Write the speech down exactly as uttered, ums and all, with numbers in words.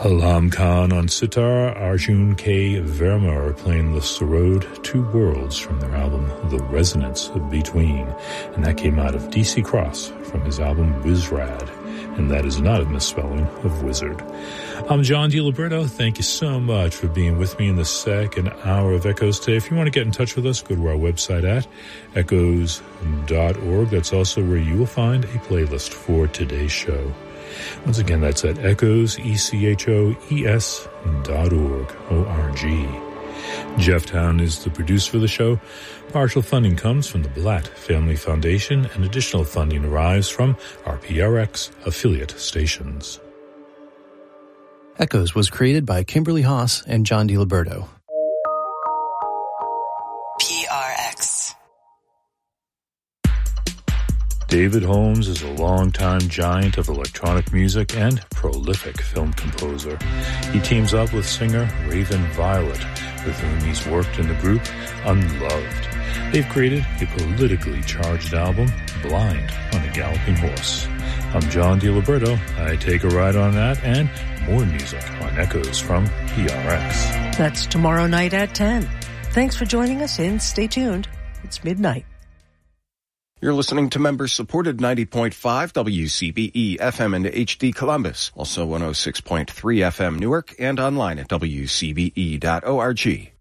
Alam Khan on sitar, Arjun K. Verma are playing the Sarod Two Worlds from their album The Resonance Between, and that came out of D C Cross from his album Wizrad, and that is not a misspelling of wizard. I'm John DiLiberto. Thank you so much for being with me in the second hour of Echoes today. If you want to get in touch with us, go to our website at echoes dot org. That's also where you will find a playlist for today's show. Once again, that's at echoes, E C H O E S dot org, O R G. Jeff Town is the producer for the show. Partial funding comes from the Blatt Family Foundation, and additional funding arrives from our P R X affiliate stations. Echoes was created by Kimberly Haas and John DiLiberto. P R X. David Holmes is a longtime giant of electronic music and prolific film composer. He teams up with singer Raven Violet, with whom he's worked in the group Unloved. They've created a politically charged album, Blind on a Galloping Horse. I'm John DiLiberto. I take a ride on that and more music on Echoes from P R X. That's tomorrow night at ten. Thanks for joining us, and stay tuned. It's midnight. You're listening to member-supported ninety point five W C B E F M and H D Columbus, also one oh six point three F M Newark, and online at W C B E dot org.